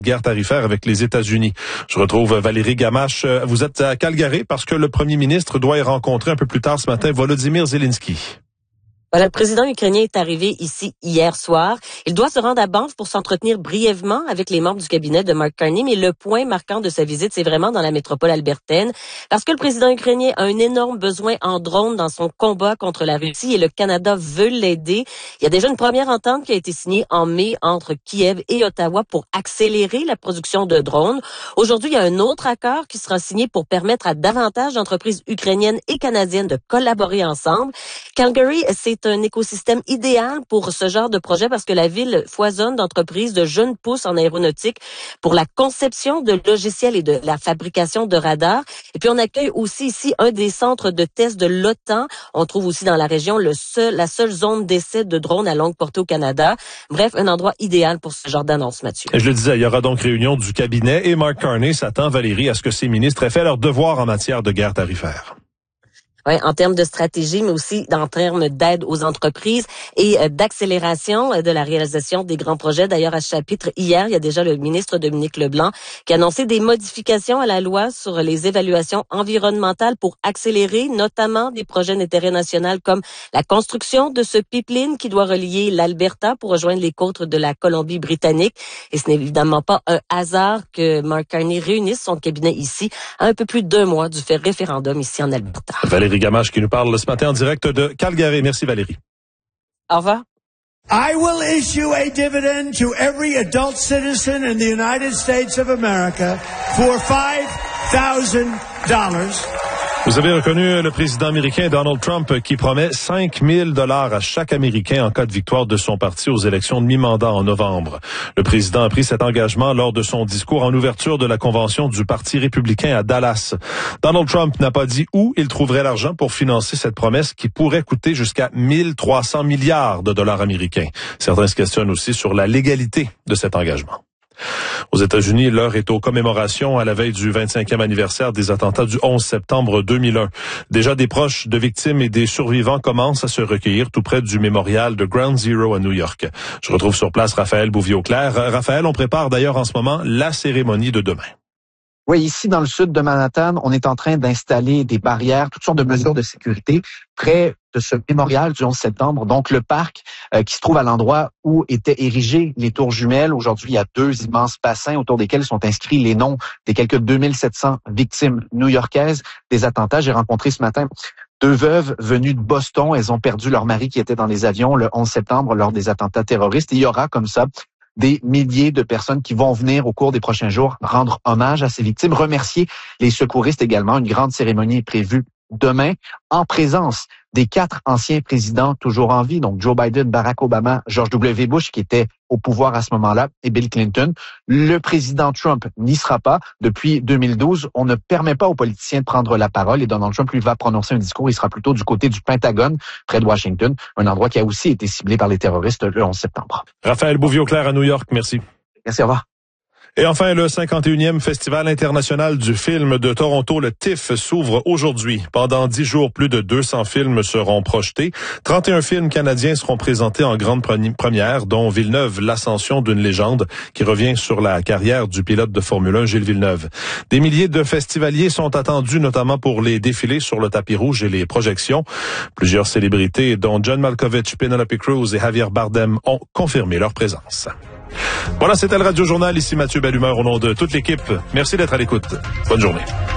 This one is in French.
Guerre tarifaire avec les États-Unis. Je retrouve Valérie Gamache. Vous êtes à Calgary parce que le premier ministre doit y rencontrer un peu plus tard ce matin Volodymyr Zelensky. Voilà, le président ukrainien est arrivé ici hier soir. Il doit se rendre à Banff pour s'entretenir brièvement avec les membres du cabinet de Mark Carney, mais le point marquant de sa visite, c'est vraiment dans la métropole albertaine, parce que le président ukrainien a un énorme besoin en drones dans son combat contre la Russie et le Canada veut l'aider. Il y a déjà une première entente qui a été signée en mai entre Kiev et Ottawa pour accélérer la production de drones. Aujourd'hui, il y a un autre accord qui sera signé pour permettre à davantage d'entreprises ukrainiennes et canadiennes de collaborer ensemble. Calgary, c'est un écosystème idéal pour ce genre de projet parce que la ville foisonne d'entreprises de jeunes pousses en aéronautique pour la conception de logiciels et de la fabrication de radars. Et puis on accueille aussi ici un des centres de test de l'OTAN. On trouve aussi dans la région la seule zone d'essai de drones à longue portée au Canada. Bref, un endroit idéal pour ce genre d'annonce, Mathieu. Je le disais, il y aura donc réunion du cabinet et Mark Carney s'attend, Valérie, à ce que ses ministres aient fait leur devoir en matière de guerre tarifaire. Oui, en termes de stratégie, mais aussi en termes d'aide aux entreprises et d'accélération de la réalisation des grands projets. D'ailleurs, à ce chapitre, hier, il y a déjà le ministre Dominique Leblanc qui a annoncé des modifications à la loi sur les évaluations environnementales pour accélérer notamment des projets d'intérêt national comme la construction de ce pipeline qui doit relier l'Alberta pour rejoindre les côtes de la Colombie-Britannique. Et ce n'est évidemment pas un hasard que Mark Carney réunisse son cabinet ici à un peu plus d'1 mois du fait référendum ici en Alberta. Valérie Gamache qui nous parle ce matin en direct de Calgary. Merci Valérie. Au revoir. I will issue a dividend to every adult citizen in the United States of America for $5,000. Vous avez reconnu le président américain Donald Trump qui promet $5 000 à chaque Américain en cas de victoire de son parti aux élections de mi-mandat en novembre. Le président a pris cet engagement lors de son discours en ouverture de la convention du Parti républicain à Dallas. Donald Trump n'a pas dit où il trouverait l'argent pour financer cette promesse qui pourrait coûter jusqu'à 1 300 milliards de dollars américains. Certains se questionnent aussi sur la légalité de cet engagement. Aux États-Unis, l'heure est aux commémorations à la veille du 25e anniversaire des attentats du 11 septembre 2001. Déjà, des proches de victimes et des survivants commencent à se recueillir tout près du mémorial de Ground Zero à New York. Je retrouve sur place Raphaël Bouvier-Auclair. Raphaël, on prépare d'ailleurs en ce moment la cérémonie de demain. Oui, ici dans le sud de Manhattan, on est en train d'installer des barrières, toutes sortes de mesures de sécurité près de ce mémorial du 11 septembre, donc le parc qui se trouve à l'endroit où étaient érigées les tours jumelles. Aujourd'hui, il y a 2 immenses bassins autour desquels sont inscrits les noms des quelques 2700 victimes new-yorkaises des attentats. J'ai rencontré ce matin 2 veuves venues de Boston. Elles ont perdu leur mari qui était dans les avions le 11 septembre lors des attentats terroristes. Et il y aura comme ça des milliers de personnes qui vont venir au cours des prochains jours rendre hommage à ces victimes, remercier les secouristes également. Une grande cérémonie est prévue demain en présence des 4 anciens présidents toujours en vie, donc Joe Biden, Barack Obama, George W. Bush qui était au pouvoir à ce moment-là et Bill Clinton. Le président Trump n'y sera pas. Depuis 2012, on ne permet pas aux politiciens de prendre la parole et Donald Trump lui va prononcer un discours. Il sera plutôt du côté du Pentagone, près de Washington, un endroit qui a aussi été ciblé par les terroristes le 11 septembre. Raphaël Bouvier-Auclair à New York, merci. Merci, au revoir. Et enfin, le 51e Festival international du film de Toronto, le TIFF, s'ouvre aujourd'hui. Pendant 10 jours, plus de 200 films seront projetés. 31 films canadiens seront présentés en grande première, dont Villeneuve, l'ascension d'une légende, qui revient sur la carrière du pilote de Formule 1, Gilles Villeneuve. Des milliers de festivaliers sont attendus, notamment pour les défilés sur le tapis rouge et les projections. Plusieurs célébrités, dont John Malkovich, Penelope Cruz et Javier Bardem, ont confirmé leur présence. Voilà, c'était le Radio Journal. Ici Mathieu Bellumeur au nom de toute l'équipe. Merci d'être à l'écoute. Bonne journée.